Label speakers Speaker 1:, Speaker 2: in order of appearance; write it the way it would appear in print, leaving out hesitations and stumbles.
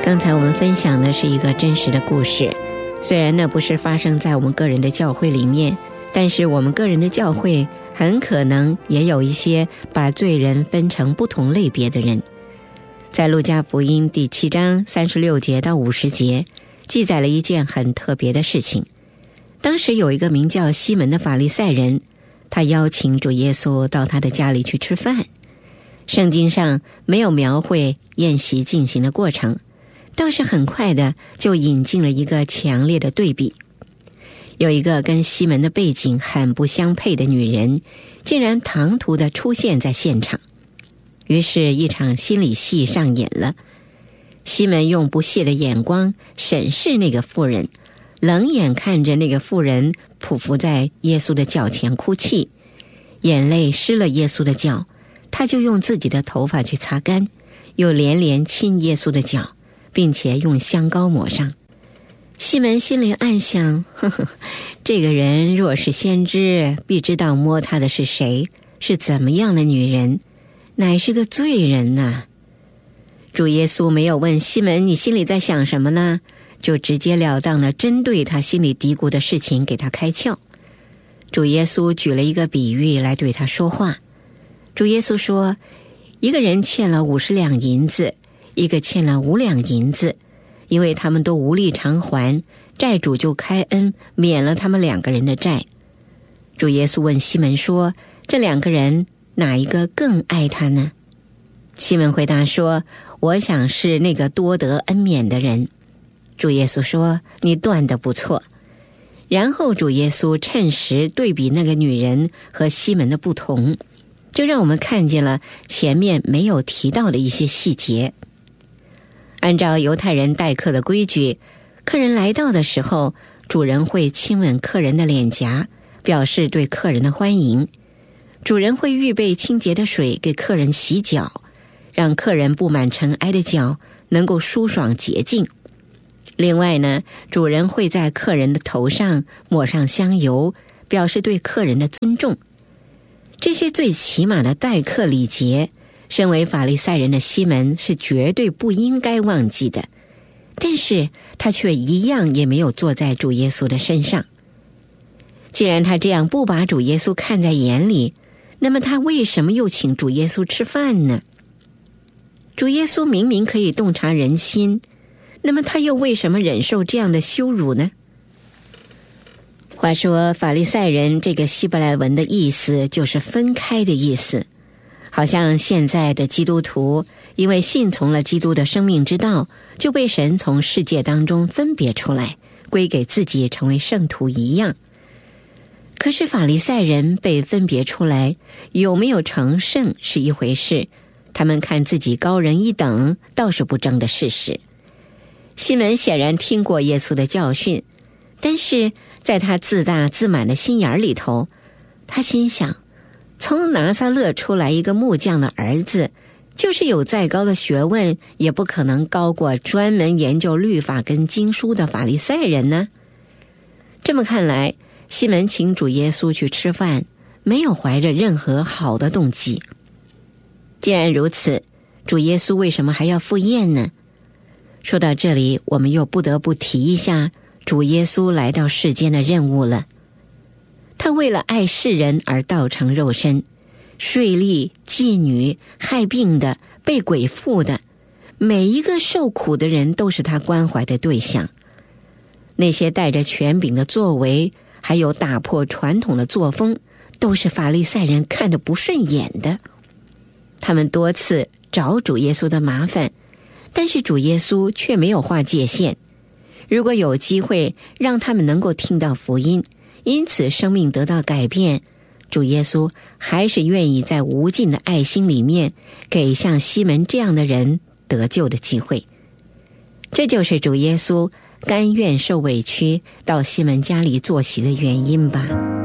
Speaker 1: 刚才我们分享的是一个真实的故事，虽然那不是发生在我们个人的教会里面，但是我们个人的教会很可能也有一些把罪人分成不同类别的人。在路加福音第7章36节到50节记载了一件很特别的事情。当时有一个名叫西门的法利赛人，他邀请主耶稣到他的家里去吃饭。圣经上没有描绘宴席进行的过程，倒是很快的就引进了一个强烈的对比。有一个跟西门的背景很不相配的女人，竟然唐突地出现在现场。于是一场心理戏上演了。西门用不屑的眼光审视那个妇人，冷眼看着那个妇人匍匐在耶稣的脚前哭泣，眼泪湿了耶稣的脚，他就用自己的头发去擦干，又连连亲耶稣的脚，并且用香膏抹上。西门心里暗想，呵呵，这个人若是先知，必知道摸他的是谁，是怎么样的女人，乃是个罪人呐。主耶稣没有问西门你心里在想什么呢，就直截了当地针对他心里嘀咕的事情给他开窍。主耶稣举了一个比喻来对他说话。主耶稣说，一个人欠了50两银子，一个欠了5两银子，因为他们都无力偿还，债主就开恩免了他们2个人的债。主耶稣问西门说，这2个人哪一个更爱他呢？西门回答说，我想是那个多得恩免的人。主耶稣说，你断得不错。然后主耶稣趁时对比那个女人和西门的不同，就让我们看见了前面没有提到的一些细节。按照犹太人待客的规矩，客人来到的时候，主人会亲吻客人的脸颊，表示对客人的欢迎。主人会预备清洁的水给客人洗脚，让客人布满尘埃的脚能够舒爽洁净。另外呢，主人会在客人的头上抹上香油，表示对客人的尊重。这些最起码的待客礼节，身为法利赛人的西门是绝对不应该忘记的，但是他却一样也没有坐在主耶稣的身上。既然他这样不把主耶稣看在眼里，那么他为什么又请主耶稣吃饭呢？主耶稣明明可以洞察人心，那么他又为什么忍受这样的羞辱呢？话说法利赛人这个希伯来文的意思就是分开的意思，好像现在的基督徒因为信从了基督的生命之道，就被神从世界当中分别出来，归给自己成为圣徒一样。可是法利赛人被分别出来，有没有成圣是一回事，他们看自己高人一等倒是不争的事实。西门显然听过耶稣的教训，但是在他自大自满的心眼里头，他心想，从拿撒勒出来一个木匠的儿子，就是有再高的学问，也不可能高过专门研究律法跟经书的法利赛人呢。这么看来，西门请主耶稣去吃饭，没有怀着任何好的动机。既然如此，主耶稣为什么还要赴宴呢？说到这里，我们又不得不提一下主耶稣来到世间的任务了。他为了爱世人而道成肉身，税吏、妓女、害病的、被鬼附的，每一个受苦的人都是他关怀的对象。那些带着权柄的作为，还有打破传统的作风，都是法利赛人看得不顺眼的。他们多次找主耶稣的麻烦，但是主耶稣却没有划界限。如果有机会让他们能够听到福音，因此生命得到改变，主耶稣还是愿意在无尽的爱心里面给像西门这样的人得救的机会。这就是主耶稣甘愿受委屈到西门家里坐席的原因吧。